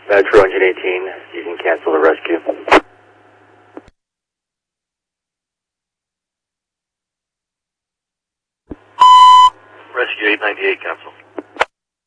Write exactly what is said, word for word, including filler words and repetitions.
Metro Engine eighteen, you can cancel the rescue. Rescue eight ninety-eight, cancel.